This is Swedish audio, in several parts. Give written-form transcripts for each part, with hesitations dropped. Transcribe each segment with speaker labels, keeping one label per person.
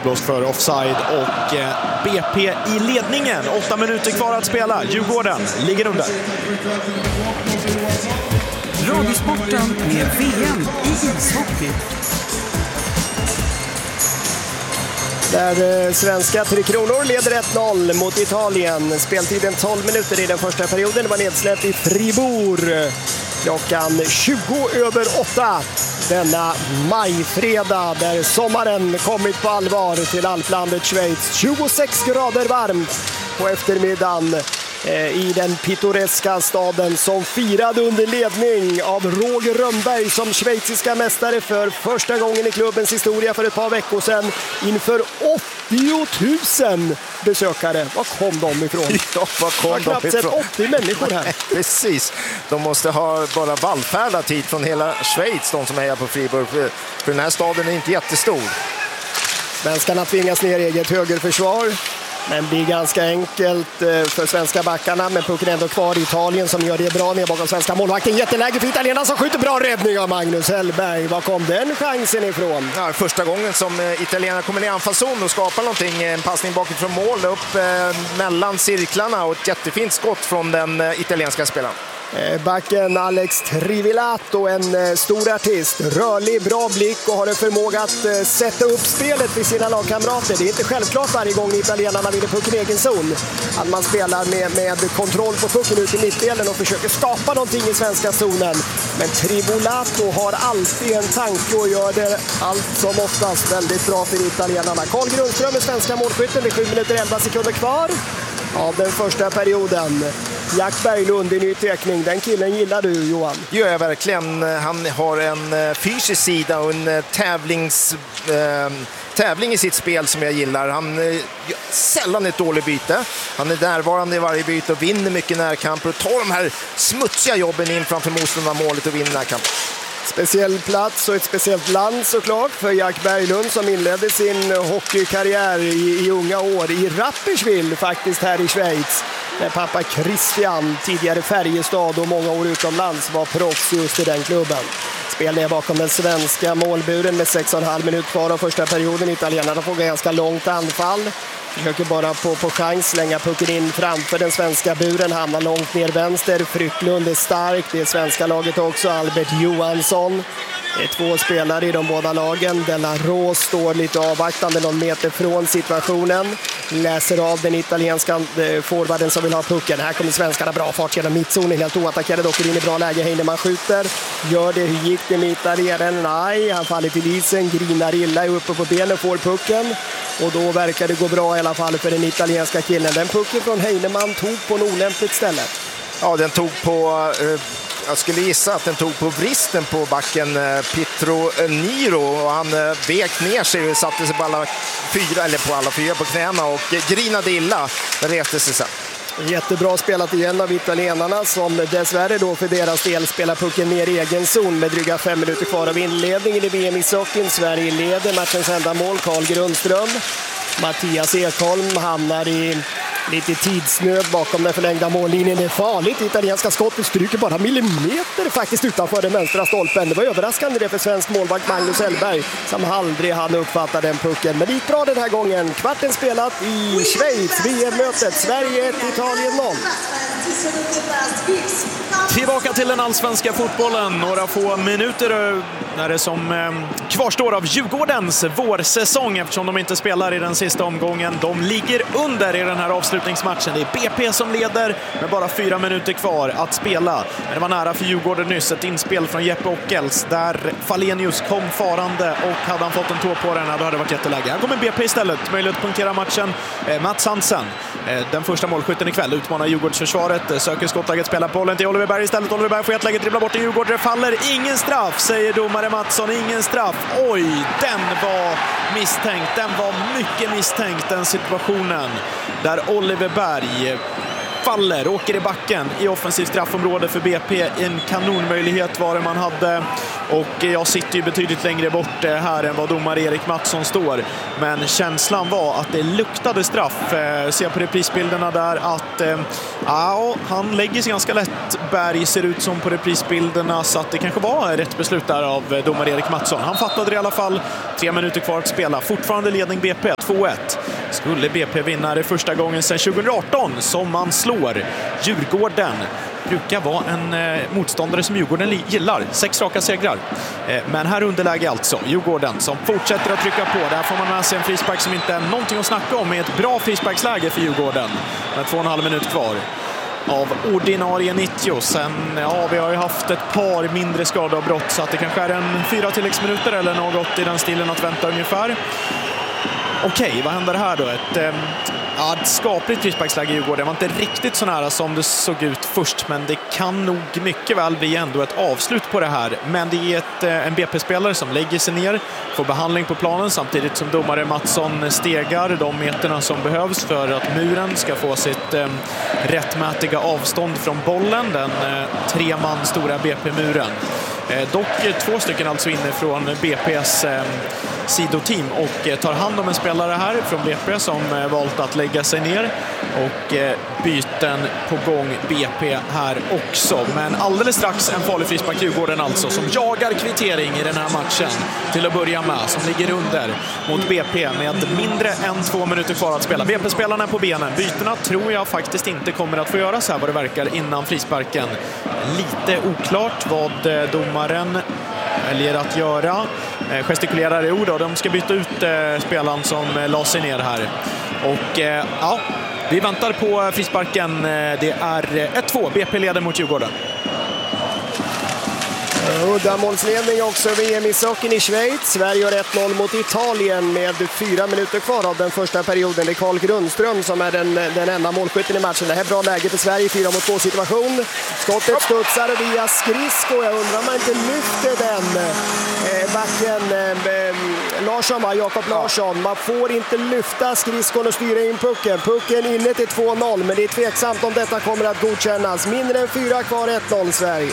Speaker 1: utblåst för offside och BP i ledningen. 8 minuter kvar att spela. Djurgården ligger under.
Speaker 2: Radiosporten med VM i ishockey.
Speaker 3: Där svenska Tre Kronor leder 1-0 mot Italien. Speltiden 12 minuter i den första perioden. Det var nedsläpp i Fribourg. Klockan 20:08 denna majfredag där sommaren kommit på allvar till alplandet Schweiz. 26 grader varmt på eftermiddagen i den pittoreska staden som firade under ledning av Roger Rönnberg som schweiziska mästare för första gången i klubbens historia för ett par veckor sedan inför 80 000 besökare. Var kom de ifrån?
Speaker 4: Ja, var kom de
Speaker 3: knappt sett 80 människor här.
Speaker 4: Precis, de måste ha bara vallfärdat hit från hela Schweiz, de som är på Fribourg, för den här staden är inte jättestor.
Speaker 3: Svenskarna tvingas ner eget högerförsvar. Men blir ganska enkelt för svenska backarna, men pucken är ändå kvar i Italien som gör det bra ner bakom svenska målvakten. Jätteläge för italienarna som skjuter, bra räddning av Magnus Hellberg. Var kom den chansen ifrån?
Speaker 4: Ja, första gången som italienarna kommer ner i anfallszon och skapar någonting. En passning bakifrån mål upp mellan cirklarna och ett jättefint skott från den italienska spelaren.
Speaker 3: Backen Alex Trivilato, en stor artist, rörlig, bra blick och har en förmåga att sätta upp spelet för sina lagkamrater. Det är inte självklart varje gång italienarna vinner pucken i egen zon att man spelar med kontroll på pucken ut i mittdelen och försöker skapa någonting i svenska zonen. Men Trivilato har alltid en tanke och gör det allt som oftast väldigt bra för italienarna. Carl Grundström är svenska målskytten, det är 7 minuter 11 sekunder kvar av den första perioden. Jack Berglund i ny teckning, den killen gillar du, Johan?
Speaker 4: Det gör jag verkligen. Han har en fysisk sida och en tävling i sitt spel som jag gillar. Han är sällan ett dåligt byte. Han är närvarande i varje byte och vinner mycket närkamper och tar de här smutsiga jobben in framför motståndarmålet och vinner närkamper.
Speaker 3: Speciell plats och ett speciellt land såklart för Jack Berglund som inledde sin hockeykarriär i unga år i Rapperswil faktiskt här i Schweiz. Där pappa Christian, tidigare Färjestad och många år utomlands, var proffs just i den klubben. Spel är bakom den svenska målburen med 6,5 minuter kvar av första perioden. Italienarna får ganska långt anfall. Försöker bara på chans slänga pucken in framför den svenska buren. Hamnar långt ner vänster. Frycklund är stark. Det är svenska laget också. Albert Johansson. Det är 2 spelare i de båda lagen. Della Rose står lite avvaktande någon meter från situationen. Läser av den italienska forwarden som vill ha pucken. Här kommer svenskarna bra fart genom mittzonen. Helt oattackerade, dock in i bra läge. Heinemann skjuter. Gör det. Hur gick det med italienaren? Nej, han faller till isen. Grinar illa, är uppe på benen, får pucken. Och då verkar det gå bra i alla fall för den italienska killen. Den pucken från Heinemann tog på en olämpligt ställe.
Speaker 4: Ja, den tog på... Jag skulle gissa att den tog på vristen på backen Pietro Niro och han vek ner sig och satte sig på alla fyra på knäna och grinade illa. Den reste sig sen.
Speaker 3: Jättebra spelat igen av italienarna som dessvärre då för deras del spelar pucken ner i egen zon med dryga 5 minuter kvar av inledningen i VM i hockeyn. Sverige leder matchens enda mål, Carl Grundström. Mattias Ekholm hamnar i lite tidsnöd bakom den förlängda mållinjen. Det är farligt. Italienska skottet stryker bara millimeter faktiskt utanför den vänstra stolpen. Det var överraskande det för svensk målvakt Magnus Hellberg som aldrig hann uppfatta den pucken. Men det gick bra den här gången. Kvarten spelat i Schweiz. VM-mötet. Sverige 1, Italien 0.
Speaker 1: Tillbaka till den allsvenska fotbollen. Några få minuter när det som kvarstår av Djurgårdens vårsäsong eftersom de inte spelar i den sista omgången. De ligger under i den här avslutningsmatchen. Det är BP som leder med bara 4 minuter kvar att spela. Men det var nära för Djurgården nyss. Ett inspel från Jeppe Ockels där Falenius kom farande och hade han fått en tå på den här, då hade det varit jätteläge. Här kommer BP istället. Möjligt att punktera matchen. Mats Hansen, den första målskytten ikväll, utmanar Djurgårdsförsvaret. Söker skottaget, spelar bollen till Oliver Berg istället. Oliver Berg får ett läge, dribblar bort i Djurgården. Det faller ingen straff, säger domare Mattsson. Ingen straff. Oj, den var misstänkt. Den var mycket misstänkt, den situationen. Där Oliver Berg faller, åker i backen i offensiv straffområde för BP. En kanonmöjlighet var det man hade, och jag sitter ju betydligt längre bort här än vad domare Erik Mattsson står. Men känslan var att det luktade straff. Ser på reprisbilderna där att han lägger sig ganska lätt. Berg ser ut som på reprisbilderna, så att det kanske var rätt beslut där av domare Erik Mattsson. Han fattade det i alla fall. 3 minuter kvar att spela. Fortfarande ledning BP 2-1. Skulle BP vinna det första gången sedan 2018 som man slår Djurgården. Brukar vara en motståndare som Djurgården gillar. 6 raka segrar. Men här underläge alltså. Djurgården som fortsätter att trycka på. Där får man med sig en frispark som inte är någonting att snacka om. Med ett bra frisparksläge för Djurgården. Med 2,5 minut kvar av ordinarie 90. Sen, vi har ju haft ett par mindre skadeavbrott, så att det kanske är en 4 tilläggsminuter eller något i den stilen att vänta ungefär. Okej, vad händer här då? Ett skapligt frisparksläge i Djurgården. Det var inte riktigt så nära som det såg ut först, men det kan nog mycket väl bli ändå ett avslut på det här. Men det är en BP-spelare som lägger sig ner, får behandling på planen samtidigt som domare Mattsson stegar de meterna som behövs för att muren ska få sitt rättmätiga avstånd från bollen. Den 3-man stora BP-muren. Dock 2 stycken alltså inne från BP's sidoteam och tar hand om en spelare här från BP som valt att lägga sig ner, och byten på gång BP här också. Men alldeles strax en farlig frispark Djurgården alltså, som jagar kvittering i den här matchen till att börja med, som ligger under mot BP med mindre än 2 minuter kvar att spela. BP-spelarna är på benen. Bytena tror jag faktiskt inte kommer att få göras här vad det verkar innan frisparken. Lite oklart vad domaren väljer att göra. Gestikulerar i ord, och de ska byta ut spelaren som la sig ner här. Och vi väntar på frisparken. Det är 1-2. BP leder mot Djurgården.
Speaker 3: Uddamålsledning också VM i hockeyn i Schweiz. Sverige har 1-0 mot Italien med 4 minuter kvar av den första perioden. Det är Carl Grundström som är den enda målskytten i matchen. Det här är bra läge för Sverige, 4 mot 2 situation. Skottet studsar via skridsko. Jag undrar om man inte lyfter den. Backen Larsson, Jakob Larsson. Man får inte lyfta skridskon och styra in pucken. Pucken inne till 2-0, men det är tveksamt om detta kommer att godkännas. Mindre än 4 kvar, 1-0 Sverige.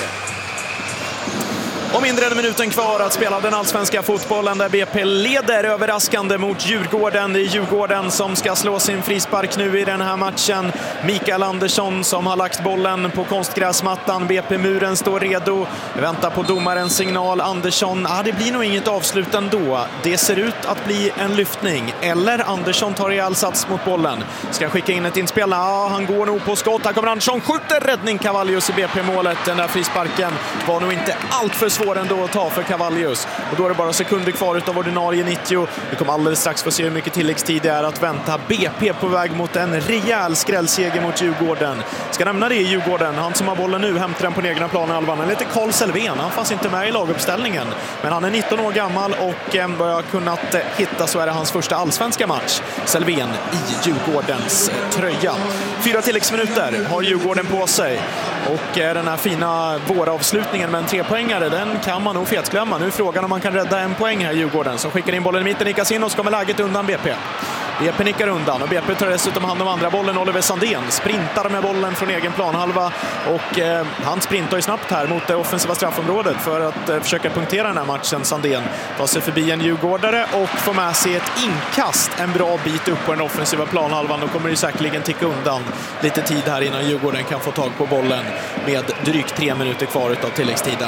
Speaker 1: Och mindre än minuten kvar att spela den allsvenska fotbollen, där BP leder överraskande mot Djurgården. Det är Djurgården som ska slå sin frispark nu i den här matchen. Mikael Andersson som har lagt bollen på konstgräsmattan. BP-muren står redo. Väntar på domarens signal. Andersson, det blir nog inget avslut ändå. Det ser ut att bli en lyftning. Eller Andersson tar ihjäl sats mot bollen. Ska skicka in ett inspel. Han går nog på skott. Här kommer Andersson. Skjuter, räddning Cavallius i BP-målet. Den där frisparken var nog inte allt för svår ändå att ta för Cavallius. Och då är det bara sekunder kvar utav ordinarie 90. Vi kommer alldeles strax få se hur mycket tilläggstid det är att vänta. BP på väg mot en rejäl skrällseger mot Djurgården. Ska nämna det i Djurgården. Han som har bollen nu hämtar den på den egna planhalvan. Han heter Carl Selvén. Han fanns inte med i laguppställningen. Men han är 19 år gammal, och vad jag har kunnat hitta så är det hans första allsvenska match. Selvén i Djurgårdens tröja. 4 tilläggsminuter har Djurgården på sig. Och den här fina våravslutningen med en 3-poängare, den kan man nog fetglömma. Nu är frågan om man kan rädda en poäng här i Djurgården, som skickar in bollen i mitten, nickas in och så kommer läget undan BP. BP nickar undan, och BP tar dessutom hand om andra bollen. Oliver Sandén sprintar med bollen från egen planhalva, och han sprintar ju snabbt här mot det offensiva straffområdet för att försöka punktera den här matchen. Sandén tar sig förbi en djurgårdare och får med sig ett inkast en bra bit upp på den offensiva planhalvan. Då kommer det säkerligen ticka undan lite tid här innan Djurgården kan få tag på bollen med drygt 3 minuter kvar av tilläggstiden.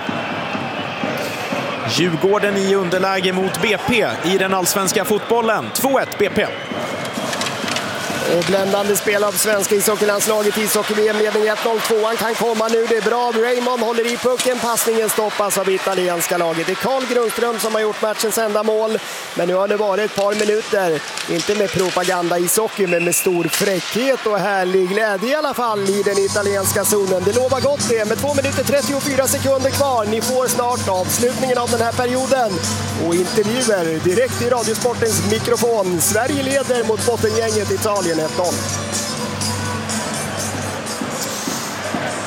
Speaker 1: Djurgården i underläge mot BP i den allsvenska fotbollen. 2-1 BP.
Speaker 3: Bländande spel av svenska ishockeylandslaget. Ishockey-VM-ledning 1-0. Han kan komma nu, det är bra. Raymond håller i pucken. Passningen stoppas av italienska laget. Det är Carl Grundström som har gjort matchens enda mål. Men nu har det varit ett par minuter. Inte med propaganda ishockey, men med stor fräckhet och härlig glädje i alla fall i den italienska zonen. Det lovar gott det. Med 2 minuter 34 sekunder kvar. Ni får snart avslutningen av den här perioden. Och intervjuer direkt i Radiosportens mikrofon. Sverige leder mot bottengänget Italien 1-0.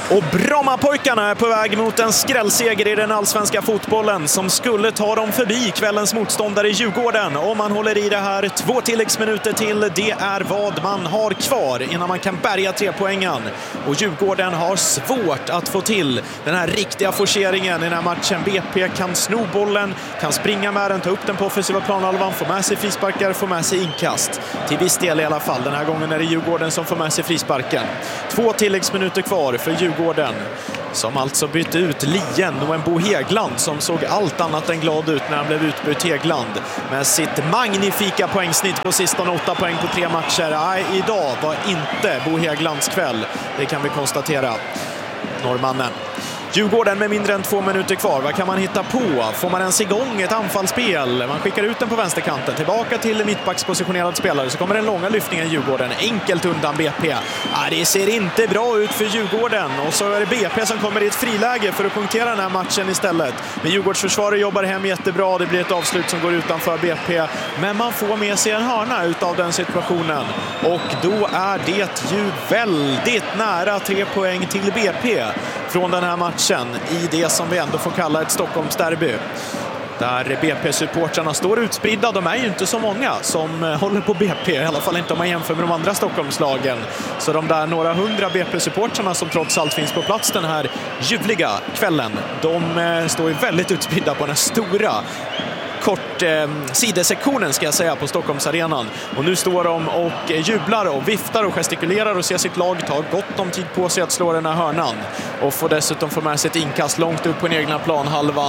Speaker 1: Och Brommapojkarna är på väg mot en skrällseger i den allsvenska fotbollen som skulle ta dem förbi kvällens motståndare Djurgården. Om man håller i det här 2 tilläggsminuter till, det är vad man har kvar innan man kan bärga 3 poängen. Och Djurgården har svårt att få till den här riktiga forceringen i den här matchen. BP kan sno bollen, kan springa med den, ta upp den på offensiva planhalvan, få med sig frisparkar, få med sig inkast. Till viss del i alla fall. Den här gången är det Djurgården som får med sig frisparken. 2 tilläggsminuter kvar för Djurgården, som alltså bytte ut Lien och en Bo Hegland som såg allt annat än glad ut när han blev utbytt. Hegland med sitt magnifika poängsnitt på sistone, 8 poäng på 3 matcher. Nej, idag var inte Bo Heglands kväll, det kan vi konstatera. Norrmannen. Djurgården med mindre än 2 minuter kvar. Vad kan man hitta på? Får man ens igång ett anfallsspel? Man skickar ut den på vänsterkanten. Tillbaka till mittbackspositionerad spelare. Så kommer den långa lyftningen i Djurgården. Enkelt undan BP. Det ser inte bra ut för Djurgården. Och så är det BP som kommer i ett friläge för att punktera den här matchen istället. Men Djurgårdsförsvaret jobbar hem jättebra. Det blir ett avslut som går utanför BP. Men man får med sig en hörna utav den situationen. Och då är det ju väldigt nära 3 poäng till BP från den här matchen i det som vi ändå får kalla ett Stockholmsderby. Där BP-supportrarna står utspridda. De är ju inte så många som håller på BP, i alla fall inte om man jämför med de andra Stockholmslagen. Så de där några 100 BP-supportrarna som trots allt finns på plats den här ljuvliga kvällen, de står ju väldigt utspridda på den här stora sidesektionen ska jag säga på Stockholmsarenan. Och nu står de och jublar och viftar och gestikulerar och ser sitt lag ta gott om tid på sig att slå den här hörnan. Och får dessutom få med sig ett inkast långt upp på den egna planhalvan.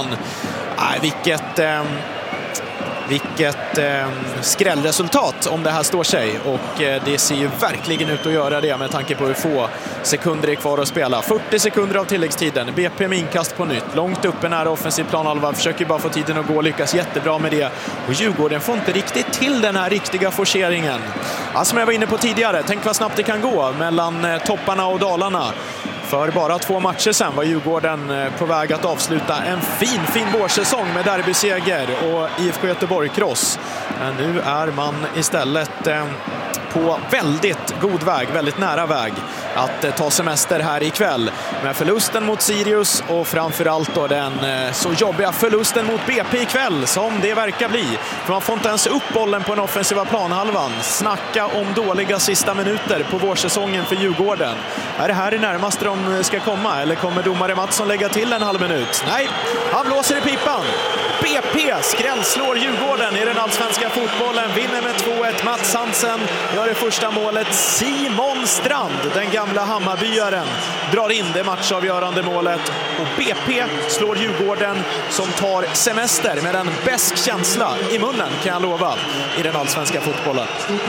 Speaker 1: Vilket skrällresultat om det här står sig, och det ser ju verkligen ut att göra det med tanke på hur få sekunder är kvar att spela. 40 sekunder av tilläggstiden. BP med inkast på nytt. Långt uppe nära offensiv planhalva. Försöker bara få tiden att gå och lyckas jättebra med det. Och Djurgården får inte riktigt till den här riktiga forceringen. Som jag var inne på tidigare, tänk vad snabbt det kan gå mellan topparna och dalarna. För bara 2 matcher sedan var Djurgården på väg att avsluta en fin vårsäsong med derbyseger och IFK Göteborg-kross. Men nu är man istället på väldigt god väg, väldigt nära väg att ta semester här ikväll. Med förlusten mot Sirius och framförallt då den så jobbiga förlusten mot BP ikväll som det verkar bli. För man får inte ens upp bollen på den offensiva planhalvan. Snacka om dåliga sista minuter på vårsäsongen för Djurgården. Är det här det närmaste de ska komma, eller kommer domare Mattsson lägga till en halv minut? Nej, han blåser i pipan. BP skrällslår Djurgården i den allsvenska fotbollen, vinner med 2-1. Mats Hansen gör det första målet. Simon Strand, den gamla Hammarbyaren, drar in det matchavgörande målet. Och BP slår Djurgården som tar semester med en besk känsla i munnen, kan jag lova, i den allsvenska fotbollen.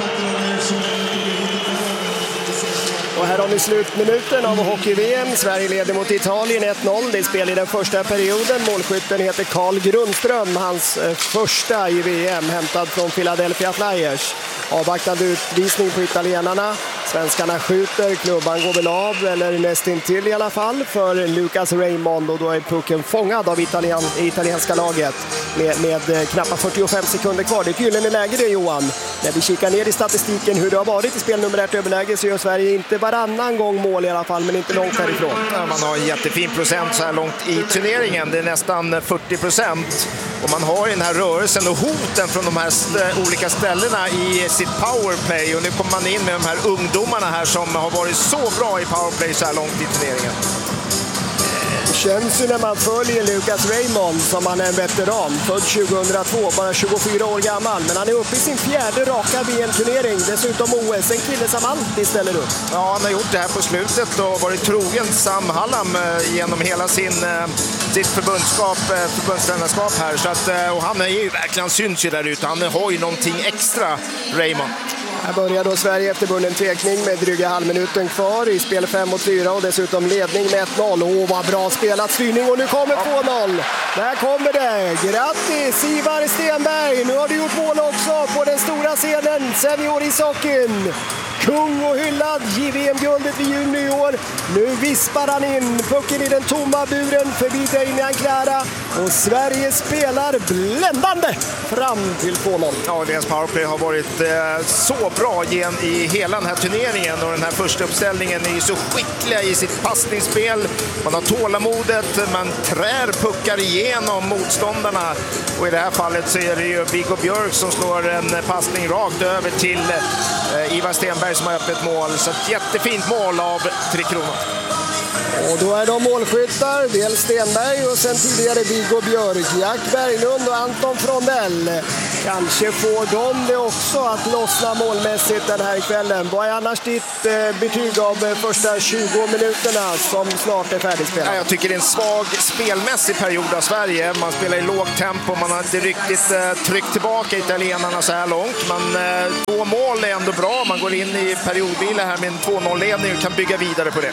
Speaker 3: Och här har vi slutminuten av hockey-VM. Sverige leder mot Italien 1-0. Det är spel i den första perioden. Målskytten heter Carl Grundström. Hans första i VM, hämtad från Philadelphia Flyers. Avvaktande utvisning på italienarna. Svenskarna skjuter, klubban går väl av, eller nästintill i alla fall, för Lucas Raymond. Och då är pucken fångad av italienska laget med knappt 45 sekunder kvar. Det är ett gyllene läge det, Johan. När vi kikar ner i statistiken hur det har varit i spel nummer 1 överläge, så gör Sverige inte varannan gång mål i alla fall, men inte långt härifrån.
Speaker 4: Man har en jättefin procent så här långt i turneringen. Det är nästan 40%. Och man har den här rörelsen och hoten från de här olika ställena i sitt powerplay. Och nu kommer man in med de här ungdomarna här som har varit så bra i powerplay så här långt i turneringen.
Speaker 3: Det känns ju när man följer Lucas Raymond som han är en veteran, född 2002, bara 24 år gammal. Men han är uppe i sin 4:e raka VM-turnering, dessutom OS, en kille som alltid ställer upp.
Speaker 4: Ja, han har gjort det här på slutet och varit trogen Sam Hallam genom hela sitt förbundstränarskap här. Så att, och han är ju verkligen, syns ju där ute, han har ju någonting extra, Raymond.
Speaker 3: Här börjar då Sverige efter bunden tvekning med dryga halvminuten kvar i spel 5-4 och dessutom ledning med 1-0. Vad bra spelat, styrning, och nu kommer 2-0. Där kommer det. Grattis Ivar Stenberg. Nu har du gjort mål också på den stora scenen, seniorishockeyn. tung och hyllad. JVM-guldet vid junior. Nu vispar han in pucken i den tomma buren förbi Damian Klara. Och Sverige spelar bländande fram till 2-0.
Speaker 4: Ja, deras powerplay har varit så bra i hela den här turneringen. Och den här första uppställningen är ju så skickliga i sitt passningsspel. Man har tålamodet, man trär puckar igenom motståndarna. Och i det här fallet så är det ju Viggo Björk som slår en passning rakt över till Ivar Stenberg som har öppet mål. Så ett jättefint mål av Tre Kronor.
Speaker 3: Och då är de målskyttar, dels Stenberg och sen tidigare Viggo Björk, Jack Berglund och Anton Frondell. Kanske får de det också att lossna målmässigt den här kvällen. Vad är annars ditt betyg av första 20 minuterna som snart är färdigspelat?
Speaker 4: Jag tycker det är en svag spelmässig period av Sverige. Man spelar i lågt tempo, man har inte riktigt tryckt tillbaka italienarna så här långt. Men 2 mål är ändå bra, man går in i periodvila här med en 2-0-ledning och kan bygga vidare på det.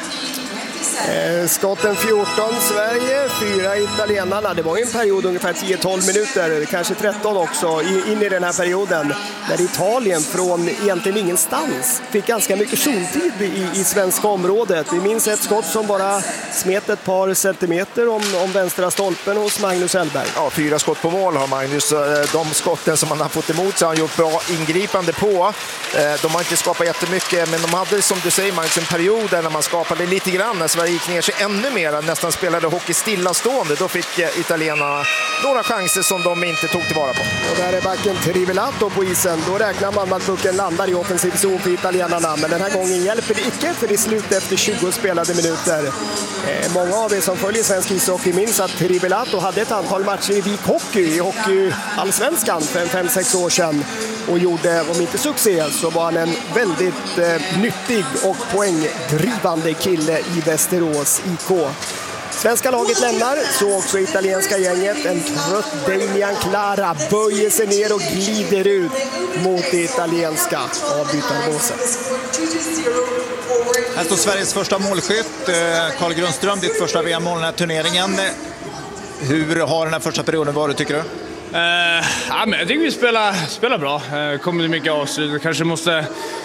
Speaker 3: Skotten 14 Sverige, 4 italienarna. Det var ju en period ungefär 10-12 minuter, kanske 13 också, in i den här perioden. När Italien från egentligen ingenstans fick ganska mycket zontid i svenska området. Vi minns ett skott som bara smet ett par centimeter om vänstra stolpen hos Magnus Hellberg.
Speaker 4: Ja, 4 skott på mål har Magnus. De skotten som han har fått emot så har han gjort bra ingripande på. De har inte skapat jättemycket, men de hade, som du säger Magnus, en period där man skapade lite grann när Sverige gick ner sig ännu mer, nästan spelade hockey stillastående. Då fick italienarna några chanser som de inte tog tillvara på.
Speaker 3: Och där är backen Trivelato på isen. Då räknar man med att pucken landar i offensiv zon för italienarna. Men den här gången hjälper det icke, för det är slut efter 20 spelade minuter. Många av er som följer svensk ishockey minns att Trivelato hade ett antal matcher i Vik Hockey, i hockeyallsvenskan för 5-6 år sedan. Och gjorde, om inte succé, så var han en väldigt nyttig och poängdrivande kille i Västerås IK. Svenska laget lämnar, så också italienska gänget. En trött Damian Klara böjer sig ner och glider ut mot det italienska avbytarbåset.
Speaker 5: Här står Sveriges första målskytt, Carl Grundström, ditt första VM-mål i den här turneringen. Hur har den här första perioden varit, tycker du?
Speaker 6: Men jag tycker vi spelar bra. Kommer mycket avslut. Kanske måste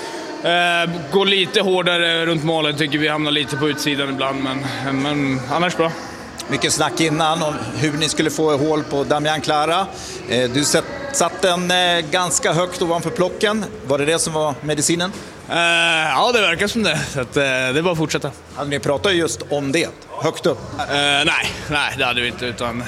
Speaker 6: gå lite hårdare runt målet. Tycker vi hamnar lite på utsidan ibland. Men annars bra.
Speaker 5: Mycket snack innan om hur ni skulle få hål på Damian Klara. Du satt den ganska högt ovanför plocken. Var det som var medicinen?
Speaker 6: Ja, det verkar som det. Så att, det är bara att fortsätta.
Speaker 5: Hade ni pratat just om det? Högt upp?
Speaker 6: Nej, det hade vi inte. Utan,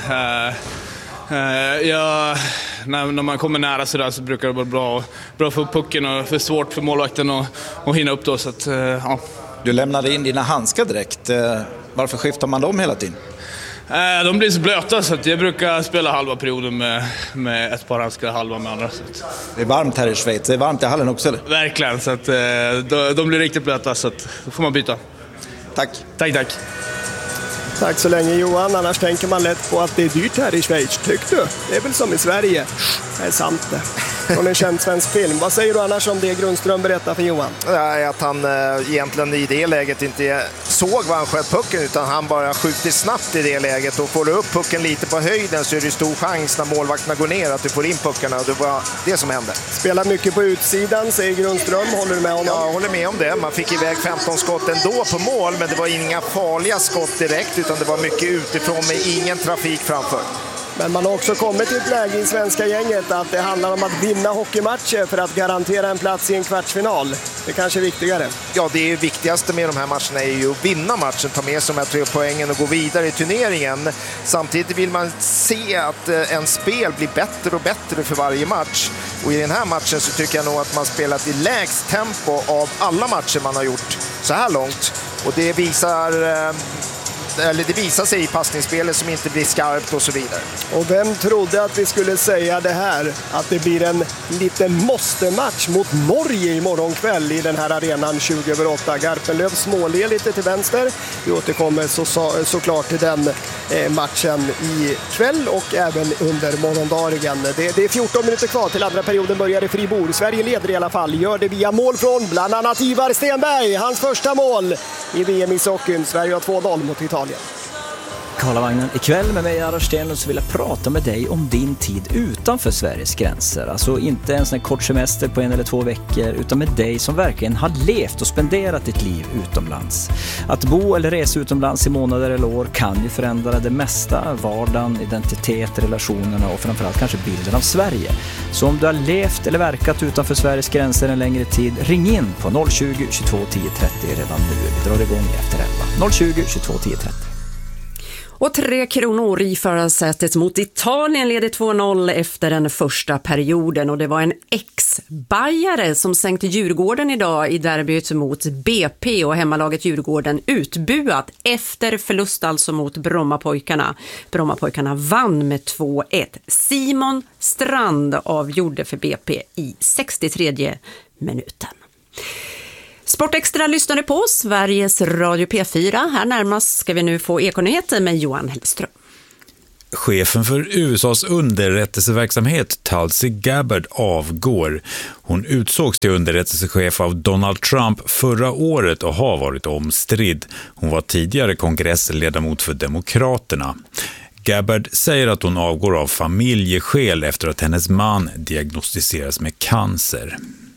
Speaker 6: när man kommer nära så där så brukar det vara bra för pucken och för svårt för målvakten att hinna upp då. Så att, ja.
Speaker 5: Du lämnade in dina handskar direkt. Varför skiftar man dem hela tiden?
Speaker 6: De blir så blöta så att jag brukar spela halva perioden med ett par handskar, halva med andra. Så att.
Speaker 5: Det är varmt här i Schweiz. Det är varmt i hallen också, eller?
Speaker 6: Verkligen, så att de blir riktigt blöta, så att då får man byta.
Speaker 5: Tack.
Speaker 3: Tack så länge, Johan. Annars tänker man lätt på att det är dyrt här i Schweiz. Tycker du? Det är väl som i Sverige. Det är sant det. Från en känd svensk film. Vad säger du annars om det Grundström berättar för Johan?
Speaker 4: Att han egentligen i det läget inte såg vad han sköt pucken, utan han bara skjuter snabbt i det läget. Och får du upp pucken lite på höjden så är det stor chans när målvakterna går ner att du får in puckarna. Och det var det som hände.
Speaker 3: Spelar mycket på utsidan, säger Grundström. Håller du med honom?
Speaker 4: Ja, jag håller med om det. Man fick iväg 15 skott ändå på mål, men det var inga farliga skott direkt, utan det var mycket utifrån med ingen trafik framför.
Speaker 3: Men man har också kommit till ett läge i svenska gänget att det handlar om att vinna hockeymatcher för att garantera en plats i en kvartsfinal. Det kanske är viktigare.
Speaker 4: Ja, det viktigaste med de här matcherna är ju att vinna matchen, ta med sig de här 3 poängen och gå vidare i turneringen. Samtidigt vill man se att en spel blir bättre och bättre för varje match. Och i den här matchen så tycker jag nog att man spelat i lägst tempo av alla matcher man har gjort så här långt. Och det visar sig i passningsspelet som inte blir skarpt och så vidare. Och
Speaker 3: vem trodde att vi skulle säga det här? Att det blir en liten måste-match mot Norge imorgon kväll i den här arenan 20:08. Garpenlöv småler lite till vänster. Vi återkommer såklart till den matchen i kväll och även under morgondagen. Det är 14 minuter kvar till andra perioden börjar i Fribourg. Sverige leder i alla fall. Gör det via mål från bland annat Ivar Stenberg. Hans första mål i VM i hockeyn. Sverige har 2-0 mot Italien.
Speaker 7: Karlavagnen. Ikväll med mig Arash Sten, så vill jag prata med dig om din tid utanför Sveriges gränser. Alltså inte en sån här kort semester på 1 eller 2 veckor, utan med dig som verkligen har levt och spenderat ditt liv utomlands. Att bo eller resa utomlands i månader eller år kan ju förändra det mesta. Vardagen, identitet, relationerna och framförallt kanske bilden av Sverige. Så om du har levt eller verkat utanför Sveriges gränser en längre tid, ring in på 020 22 10 30 redan nu. Vi drar igång efter 11. 020 22 10 30.
Speaker 8: Och 3 kronor i förarsätet mot Italien leder 2-0 efter den första perioden. Och det var en ex-bajare som sänkte Djurgården idag i derbyt mot BP, och hemmalaget Djurgården utbuat efter förlust alltså mot Brommapojkarna. Brommapojkarna vann med 2-1. Simon Strand avgjorde för BP i 63:e minuten. Sportextra lyssnade på Sveriges Radio P4. Här närmast ska vi nu få ekonyheter med Johan Hellström.
Speaker 9: Chefen för USAs underrättelseverksamhet, Tulsi Gabbard, avgår. Hon utsågs till underrättelsechef av Donald Trump förra året och har varit omstridd. Hon var tidigare kongressledamot för Demokraterna. Gabbard säger att hon avgår av familjeskäl efter att hennes man diagnostiseras med cancer.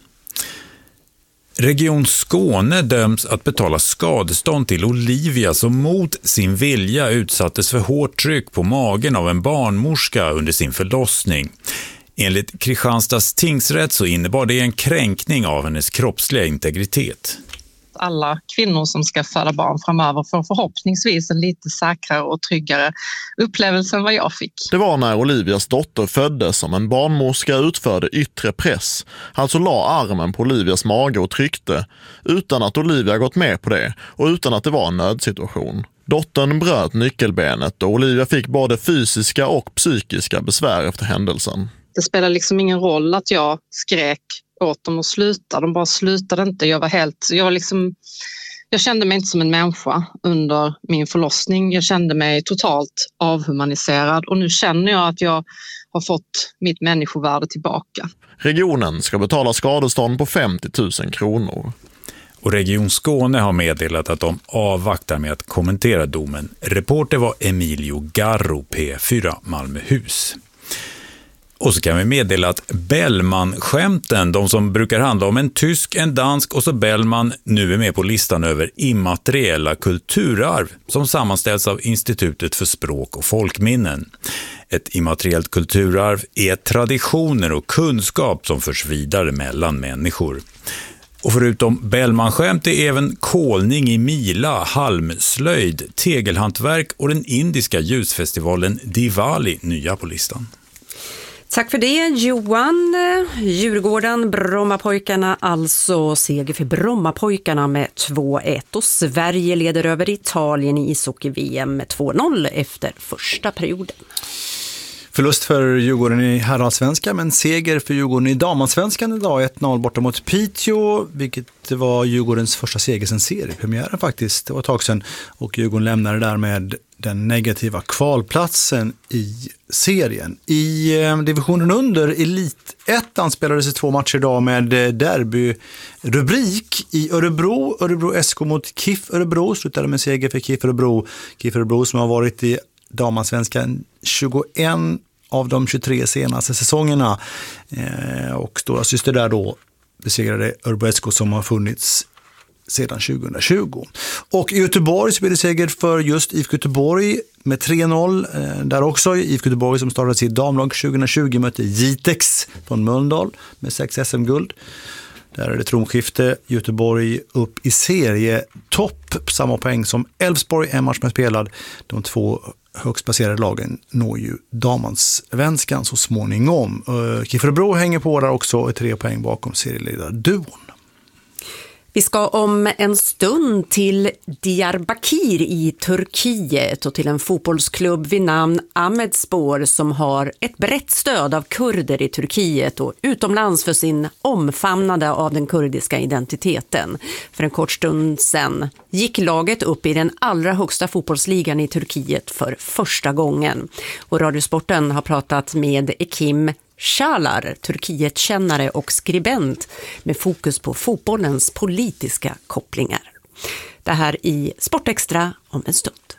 Speaker 9: Region Skåne döms att betala skadestånd till Olivia som mot sin vilja utsattes för hårt tryck på magen av en barnmorska under sin förlossning. Enligt Kristianstads tingsrätt så innebar det en kränkning av hennes kroppsliga integritet.
Speaker 10: Alla kvinnor som ska föda barn framöver får förhoppningsvis en lite säkrare och tryggare upplevelse än vad jag fick.
Speaker 11: Det var när Olivias dotter föddes som en barnmorska utförde yttre press. Alltså la armen på Olivias mage och tryckte, utan att Olivia gått med på det och utan att det var en nödsituation. Dottern bröt nyckelbenet och Olivia fick både fysiska och psykiska besvär efter händelsen.
Speaker 10: Det spelar liksom ingen roll att jag skrek åt dem att sluta. De bara slutade inte. Jag kände mig inte som en människa under min förlossning. Jag kände mig totalt avhumaniserad och nu känner jag att jag har fått mitt människovärde tillbaka.
Speaker 11: Regionen ska betala skadestånd på 50 000 kronor.
Speaker 9: Och Region Skåne har meddelat att de avvaktar med att kommentera domen. Reporter var Emilio Garro, P4 Malmöhus. Och så kan vi meddela att Bellman-skämten, de som brukar handla om en tysk, en dansk och så Bellman, nu är med på listan över immateriella kulturarv som sammanställs av Institutet för språk och folkminnen. Ett immateriellt kulturarv är traditioner och kunskap som förs vidare mellan människor. Och förutom Bellman-skämt är även kolning i Mila, halmslöjd, tegelhantverk och den indiska ljusfestivalen Diwali nya på listan.
Speaker 8: Tack för det, Johan. Djurgården, Brommapojkarna, alltså seger för Brommapojkarna med 2-1. Och Sverige leder över Italien i ishockey-VM med 2-0 efter första perioden.
Speaker 12: Förlust för Djurgården i herrallsvenskan, men seger för Djurgården i damallsvenskan idag. 1-0 borta mot Piteå, vilket var Djurgårdens första seger sedan seriepremiären faktiskt. Det var ett tag sedan, och Djurgården lämnade därmed den negativa kvalplatsen i serien. I divisionen under Elit 1 anspelades 2 matcher idag med derbyrubrik i Örebro. Örebro SK mot KIF Örebro slutade med seger för KIF Örebro. KIF Örebro som har varit i damallsvenskan 21 av de 23 senaste säsongerna. Och stora syster där då besegrade Örebro SK som har funnits sedan 2020. Och i Göteborg så blir det seger för just IFK Göteborg med 3-0. Där också IFK Göteborg som startade sitt damlag 2020 mötte Jitex från Mölndal med 6 SM-guld. Där är det tronskifte. Göteborg upp i serietopp på samma poäng som Elfsborg, en match med spelad. De 2 högst placerade lagen når ju damallsvenskan så småningom. KIF Örebro hänger på där också och är 3 poäng bakom serieledar-duon.
Speaker 8: Vi ska om en stund till Diyarbakir i Turkiet och till en fotbollsklubb vid namn Ahmedspor som har ett brett stöd av kurder i Turkiet och utomlands för sin omfamnande av den kurdiska identiteten. För en kort stund sedan gick laget upp i den allra högsta fotbollsligan i Turkiet för första gången. Och Radiosporten har pratat med Ekim Şalar, Turkietkännare och skribent med fokus på fotbollens politiska kopplingar. Det här i Sportextra om en stund.